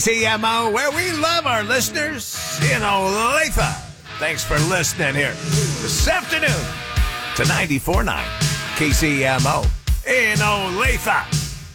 TMO, where we love our listeners in Olathe. Thanks for listening here this afternoon to 94.9 KCMO in Olathe.